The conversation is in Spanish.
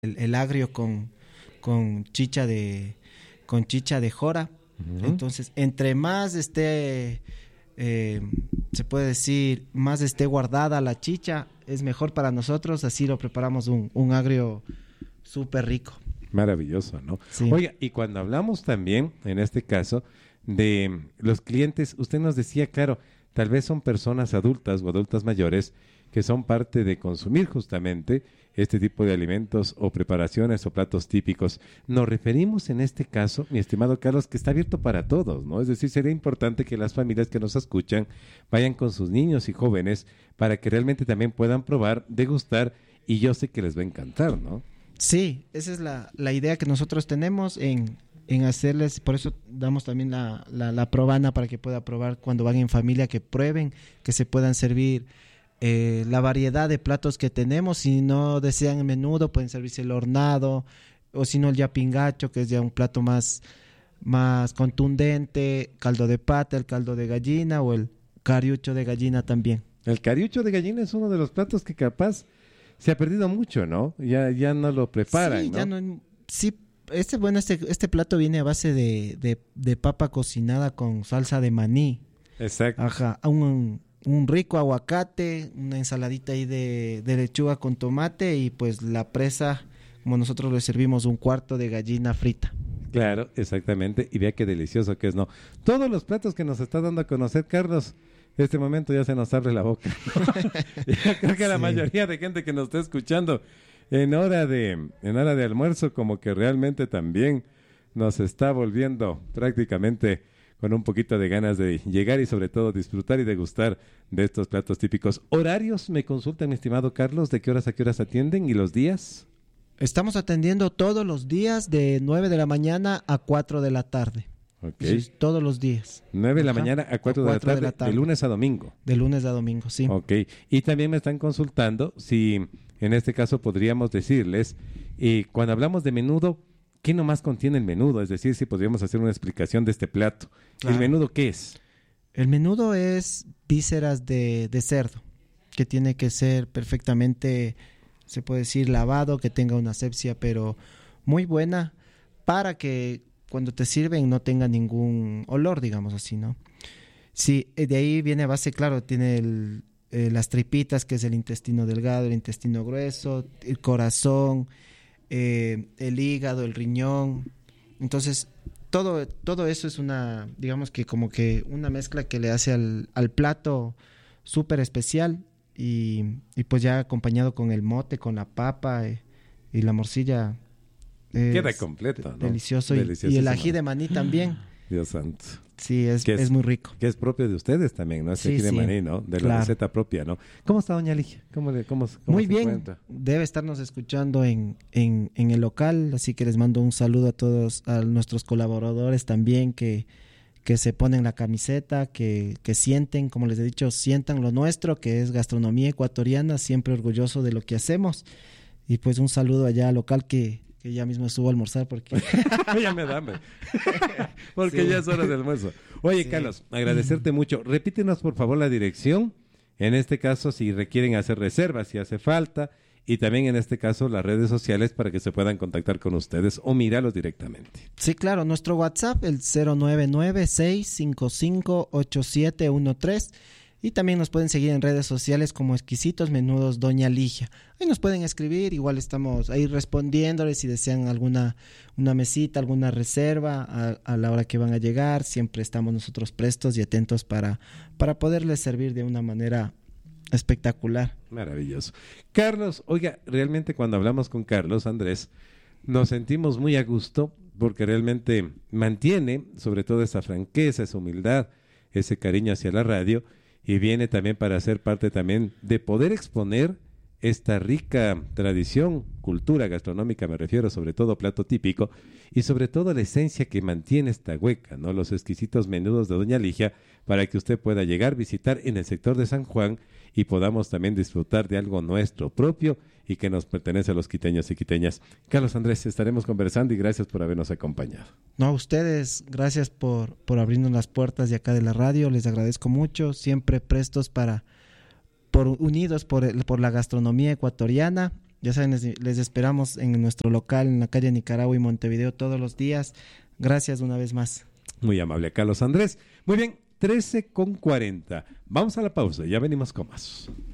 el agrio con chicha de jora. Uh-huh. Entonces, entre más esté, se puede decir, más esté guardada la chicha, es mejor para nosotros. Así lo preparamos un agrio súper rico. Maravilloso, ¿no? Sí. Oiga, y cuando hablamos también, en este caso, de los clientes, usted nos decía, claro, tal vez son personas adultas o adultas mayores que son parte de consumir justamente este tipo de alimentos o preparaciones o platos típicos. Nos referimos en este caso, mi estimado Carlos, que está abierto para todos, ¿no? Es decir, sería importante que las familias que nos escuchan vayan con sus niños y jóvenes para que realmente también puedan probar, degustar, y yo sé que les va a encantar, ¿no? Sí, esa es la idea que nosotros tenemos en hacerles, por eso damos también la probana para que pueda probar cuando van en familia, que prueben, que se puedan servir la variedad de platos que tenemos. Si no desean menudo, pueden servirse el hornado, o si no el yapingacho, que es ya un plato más contundente, caldo de pata, el caldo de gallina o el cariucho de gallina también. El cariucho de gallina es uno de los platos que capaz se ha perdido mucho, ¿no? Ya no lo preparan, sí, ¿no? Ya no, sí, este plato viene a base de papa cocinada con salsa de maní. Exacto. Ajá, un rico aguacate, una ensaladita ahí de lechuga con tomate y pues la presa, como nosotros le servimos, un cuarto de gallina frita. Claro, exactamente, y vea qué delicioso que es, ¿no? Todos los platos que nos está dando a conocer Carlos, este momento ya se nos abre la boca, ¿no? Yo creo que la mayoría de gente que nos está escuchando en hora de almuerzo, como que realmente también nos está volviendo prácticamente con un poquito de ganas de llegar y sobre todo disfrutar y degustar de estos platos típicos. ¿Horarios me consultan, mi estimado Carlos? ¿De qué horas a qué horas atienden y los días? Estamos atendiendo todos los días de 9 de la mañana a 4 de la tarde. Ok. Sí, todos los días. 9 de la mañana a 4 de la tarde, de lunes a domingo. De lunes a domingo, sí. Ok. Y también me están consultando si en este caso podríamos decirles, cuando hablamos de menudo, ¿qué nomás contiene el menudo? Es decir, si podríamos hacer una explicación de este plato. Claro. ¿El menudo qué es? El menudo es vísceras de cerdo, que tiene que ser perfectamente, se puede decir, lavado, que tenga una asepsia, pero muy buena, para que cuando te sirven no tenga ningún olor, digamos así, ¿no? Sí, de ahí viene a base, claro, tiene las tripitas, que es el intestino delgado, el intestino grueso, el corazón, el hígado, el riñón. Entonces, todo eso es una, digamos que como que una mezcla que le hace al plato súper especial y pues ya acompañado con el mote, con la papa y la morcilla. Queda completo, ¿no? Delicioso. Y el ají de maní también. Dios santo. Sí, es muy rico. Que es propio de ustedes también, ¿no? Ese Sí, ají de sí, maní, ¿no? De la claro. receta propia, ¿no? ¿Cómo está doña Ligia? ¿Cómo muy se bien. encuentra? Debe estarnos escuchando en el local, así que les mando un saludo a todos, a nuestros colaboradores también que se ponen la camiseta, que sienten, como les he dicho, sientan lo nuestro, que es gastronomía ecuatoriana, siempre orgulloso de lo que hacemos. Y pues un saludo allá al local que ya mismo subo a almorzar porque ya me da hambre. Porque sí. ya es hora de almuerzo. Oye, sí. Carlos, agradecerte mucho. Repítenos, por favor, la dirección. En este caso, si requieren hacer reservas, si hace falta. Y también, en este caso, las redes sociales para que se puedan contactar con ustedes o mirarlos directamente. Sí, claro. Nuestro WhatsApp, el 099-655-8713. Y también nos pueden seguir en redes sociales como Exquisitos Menudos Doña Ligia. Ahí nos pueden escribir, igual estamos ahí respondiéndoles si desean una mesita, alguna reserva a la hora que van a llegar. Siempre estamos nosotros prestos y atentos para poderles servir de una manera espectacular. Maravilloso. Carlos, oiga, realmente cuando hablamos con Carlos, Andrés, nos sentimos muy a gusto porque realmente mantiene sobre todo esa franqueza, esa humildad, ese cariño hacia la radio. Y viene también para ser parte también de poder exponer esta rica tradición, cultura gastronómica, me refiero, sobre todo plato típico, y sobre todo la esencia que mantiene esta hueca, ¿no? Los exquisitos menudos de Doña Ligia, para que usted pueda llegar, visitar en el sector de San Juan y podamos también disfrutar de algo nuestro propio y que nos pertenece a los quiteños y quiteñas. Carlos Andrés, estaremos conversando y gracias por habernos acompañado. No, a ustedes, gracias por abrirnos las puertas de acá de la radio, les agradezco mucho, siempre prestos unidos por la gastronomía ecuatoriana Ya saben, les esperamos en nuestro local en la calle Nicaragua y Montevideo todos los días. Gracias una vez más. Muy amable, Carlos Andrés. Muy bien, 13:40. Vamos a la pausa, ya venimos con más.